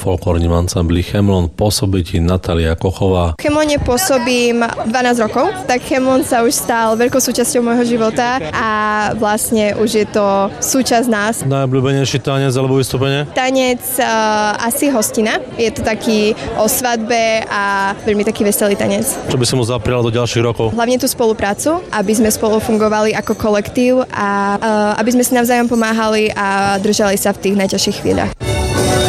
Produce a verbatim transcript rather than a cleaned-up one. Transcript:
folklórnym ansambli Chemlon pôsobí ti Natália Kochová. V Chemlone pôsobím dvanásť rokov, tak Chemlon sa už stal veľkou súčasťou môjho života a vlastne už je to súčasť nás. Najobľúbenejší tanec alebo vystúpenie? Tanec uh, asi hostina. Je to taký o svadbe a veľmi taký veselý tanec. Čo by si mu zapriala do ďalších rokov? Hlavne tú spoluprácu, aby sme spolu fungovali ako kolektív a uh, aby sme si navzájom pomáhali a držali sa v tých najťažších chvíľach.